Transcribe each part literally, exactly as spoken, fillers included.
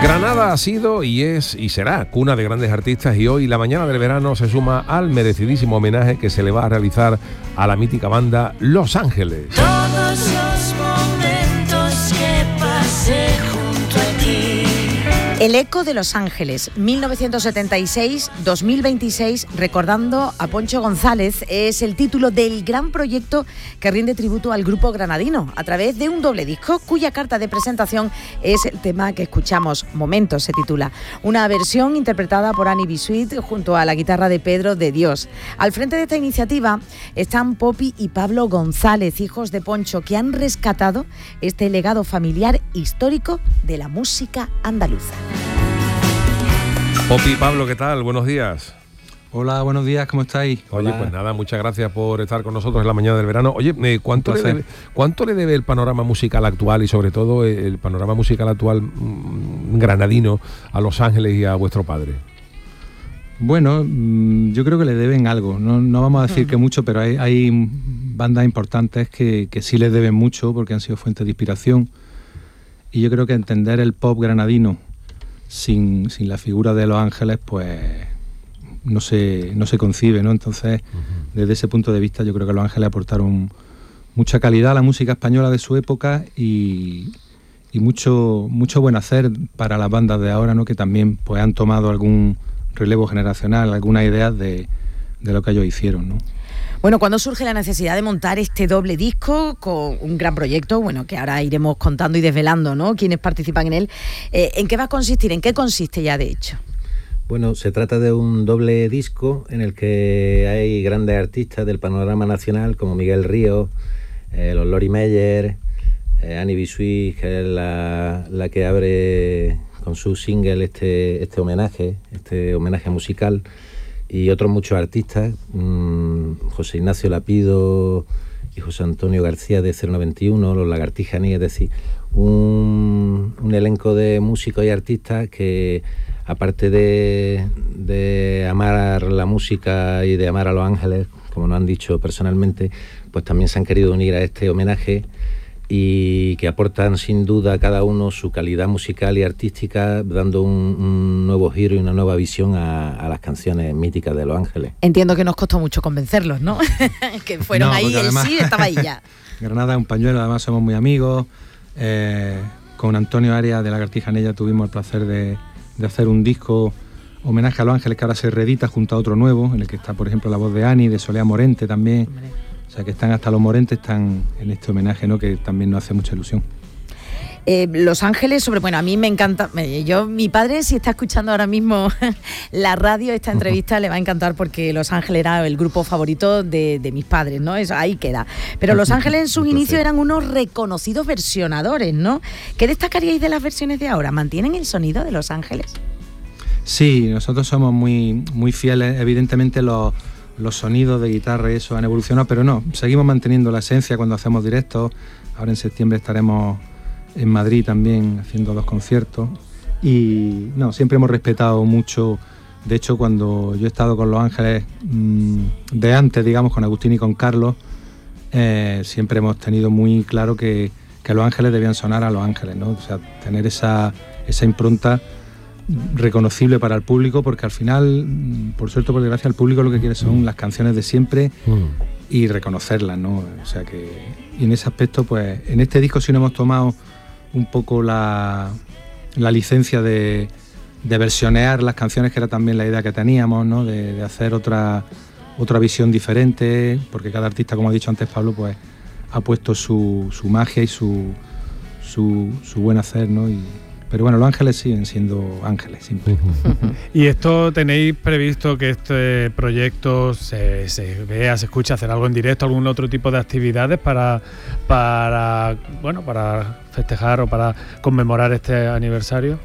Granada ha sido y es y será cuna de grandes artistas, y hoy la mañana del verano se suma al merecidísimo homenaje que se le va a realizar a la mítica banda Los Ángeles. Todos los momentos que pasé junto a ti. El eco de Los Ángeles, mil novecientos setenta y seis a dos mil veintiséis, recordando a Poncho González, es el título del gran proyecto que rinde tributo al grupo granadino a través de un doble disco cuya carta de presentación es el tema que escuchamos, Momentos se titula. Una versión interpretada por Annie Bisuit junto a la guitarra de Pedro de Dios. Al frente de esta iniciativa están Popi y Pablo González, hijos de Poncho, que han rescatado este legado familiar histórico de la música andaluza. Popi, Pablo, ¿qué tal? Buenos días. Hola, buenos días, ¿cómo estáis? Oye, Hola. pues nada, muchas gracias por estar con nosotros en la mañana del verano. Oye, eh, ¿cuánto, le debe, ¿cuánto le debe el panorama musical actual y sobre todo el panorama musical actual mmm, granadino a Los Ángeles y a vuestro padre? Bueno, yo creo que le deben algo. No, no vamos a decir uh-huh. que mucho, pero hay, hay bandas importantes que, que sí les deben mucho porque han sido fuentes de inspiración. Y yo creo que entender el pop granadino sin, sin la figura de Los Ángeles, pues no se, no se concibe, ¿no? Entonces, uh-huh. desde ese punto de vista, yo creo que Los Ángeles aportaron mucha calidad a la música española de su época y, y mucho, mucho buen hacer para las bandas de ahora, ¿no? Que también pues han tomado algún relevo generacional, algunas ideas de, de lo que ellos hicieron, ¿no? Bueno, ¿cuándo surge la necesidad de montar este doble disco con un gran proyecto? Bueno, que ahora iremos contando y desvelando, ¿no? Quienes participan en él. Eh, ¿En qué va a consistir? ¿En qué consiste ya, de hecho? Bueno, se trata de un doble disco en el que hay grandes artistas del panorama nacional como Miguel Ríos, eh, los Lori Meyer, eh, Annie Bisuit, que es la, la que abre con su single este, este homenaje, este homenaje musical, y otros muchos artistas, mmm, José Ignacio Lapido y José Antonio García de cero noventa y uno, los Lagartijaní, es decir, un, un elenco de músicos y artistas que, aparte de, de amar la música y de amar a Los Ángeles, como nos han dicho personalmente, pues también se han querido unir a este homenaje y que aportan sin duda cada uno su calidad musical y artística, dando un, un nuevo giro y una nueva visión a, a las canciones míticas de Los Ángeles. Entiendo que nos costó mucho convencerlos, ¿no? Que fueron no, ahí, el además, sí estaba ahí ya. Granada es un pañuelo, además somos muy amigos. Eh, con Antonio Arias de Lagartijanella tuvimos el placer de, de hacer un disco homenaje a Los Ángeles que ahora se reedita junto a otro nuevo, en el que está, por ejemplo, la voz de Ani, de Soledad Morente también. Hombre. O sea, que están hasta los Morentes, están en este homenaje, ¿no? Que también nos hace mucha ilusión. Eh, Los Ángeles, sobre, bueno, a mí me encanta, yo, mi padre, si está escuchando ahora mismo la radio, esta entrevista, le va a encantar porque Los Ángeles era el grupo favorito de, de mis padres, ¿no? Eso, ahí queda. Pero Los Ángeles en sus inicios eran unos reconocidos versionadores, ¿no? ¿Qué destacaríais de las versiones de ahora? ¿Mantienen el sonido de Los Ángeles? Sí, nosotros somos muy, muy fieles, evidentemente los... los sonidos de guitarra y eso han evolucionado, pero no, seguimos manteniendo la esencia cuando hacemos directos. Ahora en septiembre estaremos en Madrid también haciendo dos conciertos y no, siempre hemos respetado mucho. De hecho, cuando yo he estado con Los Ángeles mmm, de antes, digamos, con Agustín y con Carlos, eh, siempre hemos tenido muy claro que, que Los Ángeles debían sonar a Los Ángeles, ¿no? O sea, tener esa, esa impronta reconocible para el público, porque al final, por suerte o por desgracia, el público lo que quiere son las canciones de siempre mm. y reconocerlas, ¿no? O sea que, y en ese aspecto, pues, en este disco sí nos hemos tomado un poco la, la licencia de, de versionear las canciones, que era también la idea que teníamos, ¿no? De, de hacer otra, otra visión diferente, porque cada artista, como ha dicho antes Pablo, pues ha puesto su, su magia y su, su, su buen hacer, ¿no? Y, pero bueno, Los Ángeles siguen siendo ángeles, siempre. ¿Y esto tenéis previsto que este proyecto se, se vea, se escuche, hacer algo en directo, algún otro tipo de actividades para, para, bueno, para festejar o para conmemorar este aniversario?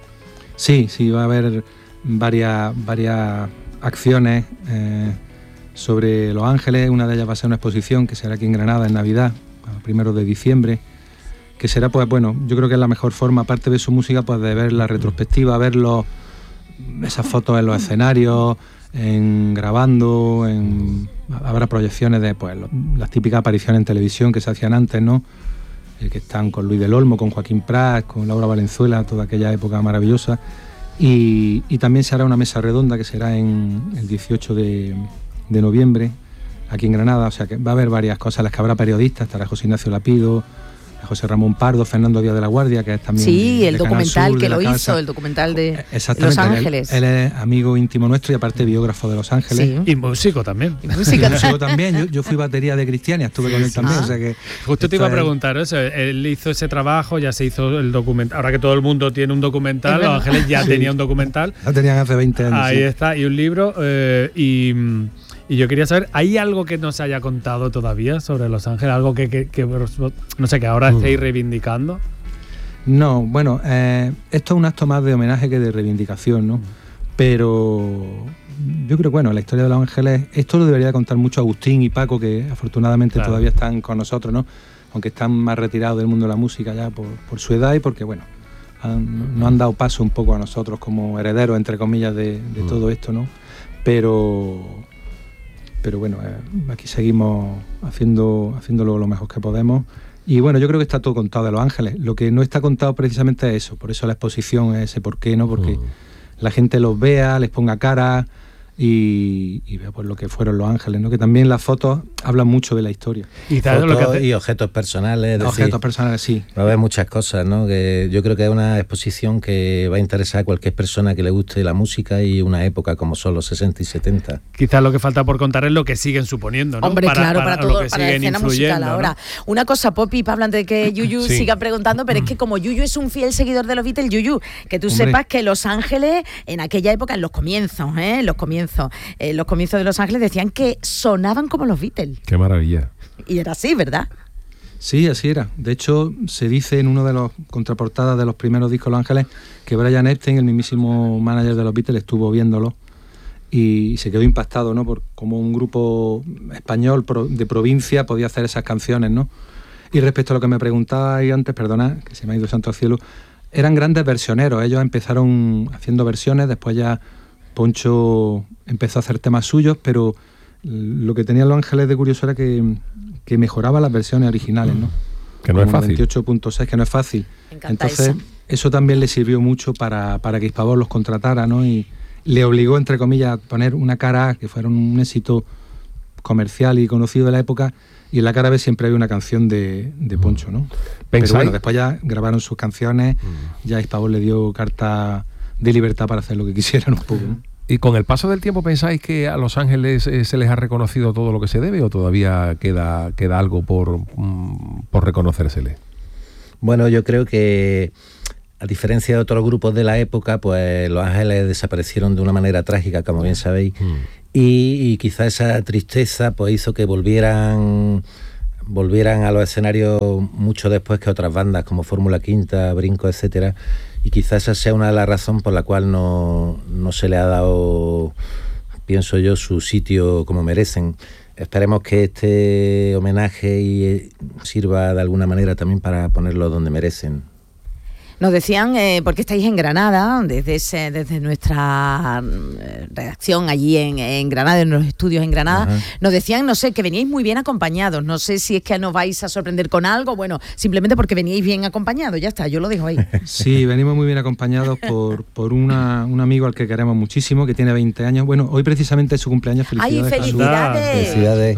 Sí, sí, va a haber varias, varias acciones eh, sobre Los Ángeles. Una de ellas va a ser una exposición que será aquí en Granada en Navidad, a primeros de diciembre, que será, pues bueno, yo creo que es la mejor forma, aparte de su música, pues de ver la retrospectiva, ver los, esas fotos en los escenarios, en grabando, en, habrá proyecciones de pues, las típicas apariciones en televisión que se hacían antes, ¿no? eh, que están con Luis del Olmo, con Joaquín Prat, con Laura Valenzuela, toda aquella época maravillosa. Y, y también se hará una mesa redonda que será en el dieciocho de noviembre, aquí en Granada. O sea que va a haber varias cosas, las que habrá periodistas, estará José Ignacio Lapido, José Ramón Pardo, Fernando Díaz de la Guardia, que es también sí, de, el de documental Sur, que lo casa. hizo, el documental de Exactamente, Los Ángeles. Él, él es amigo íntimo nuestro y aparte biógrafo de Los Ángeles. Sí. Y músico también. Y música. Y músico también. Yo, yo fui batería de Cristiania, estuve sí, con él también. Ah. O sea que justo te iba a es... preguntar eso. Él hizo ese trabajo, ya se hizo el documental. Ahora que todo el mundo tiene un documental, Los Ángeles ya sí. tenía un documental. Ya tenían hace veinte años. Ahí sí. está, y un libro. Eh, y. Y yo quería saber, ¿hay algo que no se haya contado todavía sobre Los Ángeles? Algo que, que, que no sé, que ahora estéis reivindicando. No, bueno, eh, esto es un acto más de homenaje que de reivindicación, ¿no? Pero yo creo que, bueno, la historia de Los Ángeles, esto lo debería contar mucho Agustín y Paco, que afortunadamente claro. todavía están con nosotros, ¿no? Aunque están más retirados del mundo de la música ya por, por su edad y porque, bueno, han, nos han dado paso un poco a nosotros como herederos, entre comillas, de, de todo esto, ¿no? Pero... Pero bueno, eh, aquí seguimos haciendo, haciéndolo lo mejor que podemos. Y bueno, yo creo que está todo contado de Los Ángeles. Lo que no está contado precisamente es eso. Por eso la exposición es ese por qué, ¿no? Porque uh. la gente los vea, les ponga cara y, y vea pues lo que fueron Los Ángeles, ¿no? Que también las fotos hablan mucho de la historia. Y, fotos lo que hace... y objetos personales. Objetos decir, personales, sí. Va a haber muchas cosas, ¿no? Que yo creo que es una exposición que va a interesar a cualquier persona que le guste la música y una época como son los sesenta y setenta. Quizás lo que falta por contar es lo que siguen suponiendo, ¿no? Hombre, para, claro, para, para todo, lo que para la escena musical ahora. ¿No? Una cosa, Popi, Pablo, antes de que Yuyu sí. siga preguntando, pero mm. es que como Yuyu es un fiel seguidor de los Beatles, Yuyu, que tú Hombre. sepas que Los Ángeles, en aquella época, en los comienzos, ¿eh? En los comienzos, en los comienzos de Los Ángeles decían que sonaban como los Beatles. Qué maravilla. Y era así, ¿verdad? Sí, así era. De hecho, se dice en uno de los contraportadas de los primeros discos de Los Ángeles que Brian Epstein, el mismísimo manager de los Beatles, estuvo viéndolo y se quedó impactado, ¿no? Por cómo un grupo español de provincia podía hacer esas canciones, ¿no? Y respecto a lo que me preguntabais antes, perdona, que se me ha ido santo al cielo, eran grandes versioneros. Ellos empezaron haciendo versiones, después ya Poncho empezó a hacer temas suyos, pero lo que tenían Los Ángeles de curioso era que, que mejoraba las versiones originales, ¿no? Que no Como es fácil. veintiocho punto seis, que no es fácil. Entonces, eso. eso también le sirvió mucho para, para que Hispavox los contratara, ¿no? Y le obligó, entre comillas, a poner una cara A, que fuera un éxito comercial y conocido de la época, y en la cara B siempre había una canción de, de Poncho, ¿no? Pero bueno, después ya grabaron sus canciones, mm. ya Hispavox le dio carta de libertad para hacer lo que quisieran un poco, ¿no? ¿Y con el paso del tiempo pensáis que a Los Ángeles eh, se les ha reconocido todo lo que se debe o todavía queda, queda algo por, mm, por reconocérsele? Bueno, yo creo que a diferencia de otros grupos de la época, pues Los Ángeles desaparecieron de una manera trágica, como bien sabéis, mm. y, y quizá esa tristeza pues hizo que volvieran volvieran a los escenarios mucho después que otras bandas como Fórmula Quinta, Brinco, etcétera. Y quizás esa sea una de las razones por la cual no, no se le ha dado, pienso yo, su sitio como merecen. Esperemos que este homenaje y sirva de alguna manera también para ponerlo donde merecen. Nos decían, eh, porque estáis en Granada, desde ese, desde nuestra redacción allí en, en Granada, en los estudios en Granada, Ajá. nos decían, no sé, que veníais muy bien acompañados. No sé si es que nos vais a sorprender con algo, bueno, simplemente porque veníais bien acompañados, ya está, yo lo dejo ahí. Sí, venimos muy bien acompañados por, por una, un amigo al que queremos muchísimo, que tiene veinte años. Bueno, hoy precisamente es su cumpleaños. ¡Ay, felicidades! ¡Felicidades!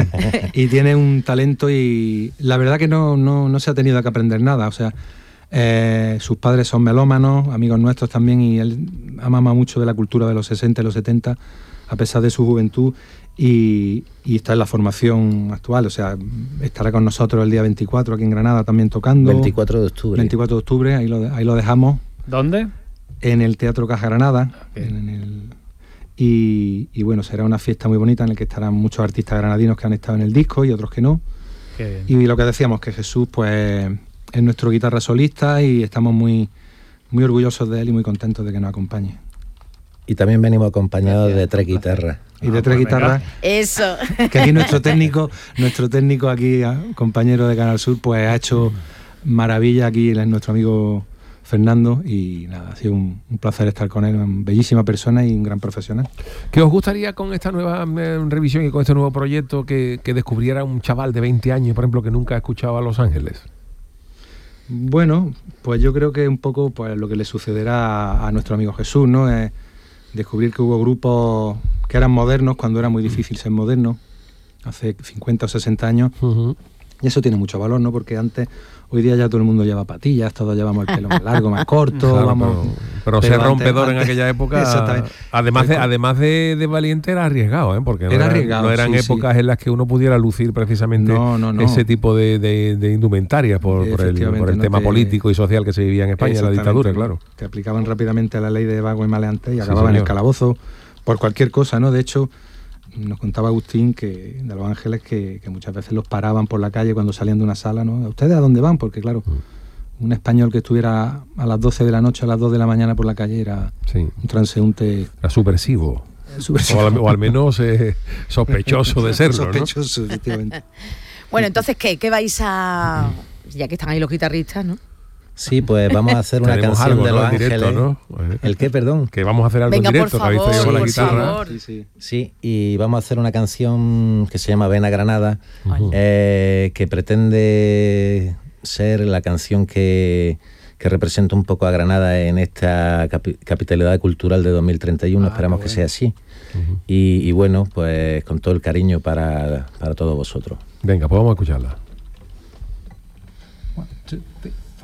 Y tiene un talento y la verdad que no, no, no se ha tenido que aprender nada, o sea... Eh, sus padres son melómanos, amigos nuestros también, y él ama mucho de la cultura de los sesenta y los setenta, a pesar de su juventud, y, y está en la formación actual, o sea, estará con nosotros el día veinticuatro aquí en Granada también tocando. veinticuatro de octubre. veinticuatro de octubre, ahí lo, ahí lo dejamos. ¿Dónde? En el Teatro Caja Granada. Okay. En el, y, y bueno, será una fiesta muy bonita en la que estarán muchos artistas granadinos que han estado en el disco y otros que no. Okay. Y lo que decíamos, que Jesús, pues... es nuestro guitarra solista y estamos muy, muy orgullosos de él y muy contentos de que nos acompañe. Y también venimos acompañados Gracias. de tres guitarras. Y de ah, tres pues guitarras. Eso. Que aquí nuestro técnico, nuestro técnico aquí, compañero de Canal Sur, pues ha hecho maravilla aquí, es nuestro amigo Fernando, y nada, ha sido un, un placer estar con él, una bellísima persona y un gran profesional. ¿Qué os gustaría con esta nueva eh, revisión y con este nuevo proyecto que, que descubriera un chaval de veinte años, por ejemplo, que nunca ha escuchado a Los Ángeles? Bueno, pues yo creo que un poco pues, lo que le sucederá a, a nuestro amigo Jesús, ¿no? Es descubrir que hubo grupos que eran modernos cuando era muy difícil ser moderno, hace cincuenta o sesenta años. Uh-huh. Y eso tiene mucho valor, ¿no? Porque antes, hoy día ya todo el mundo lleva patillas, todos llevamos el pelo más largo, más corto, claro, vamos... Pero, pero, pero ser rompedor antes, en aquella época, además de, además de, de valiente, era arriesgado, ¿eh? Porque no, era era, arriesgado, no eran sí, épocas sí. en las que uno pudiera lucir precisamente no, no, no. ese tipo de, de, de indumentaria por, por el, por el no tema te... político y social que se vivía en España, la dictadura, claro. Que aplicaban rápidamente la ley de vago y maleante y acababan sí, en el calabozo por cualquier cosa, ¿no? De hecho... Nos contaba Agustín que de Los Ángeles que, que muchas veces los paraban por la calle cuando salían de una sala, ¿no? ¿Ustedes a dónde van? Porque claro, un español que estuviera a las doce de la noche, a las dos de la mañana por la calle era sí. un transeúnte... Era subversivo. subversivo. O, al, o al menos eh, sospechoso de serlo, sospechoso, ¿no? efectivamente. Bueno, entonces, ¿qué? ¿Qué vais a...? Ya que están ahí los guitarristas, ¿no? Sí, pues vamos a hacer una canción algo, de ¿no? Los Ángeles. Directo, ¿no? ¿El qué, perdón? Que vamos a hacer algo Venga, en directo, por favor, que habéis traído con la guitarra. Favor. Sí, sí. sí, y vamos a hacer una canción que se llama Ven a Granada, uh-huh. eh, que pretende ser la canción que, que representa un poco a Granada en esta capi- capitalidad cultural de dos mil treinta y uno. Ah, esperamos bueno. que sea así. Uh-huh. Y, y bueno, pues con todo el cariño para, para todos vosotros. Venga, pues vamos a escucharla. One, two, three.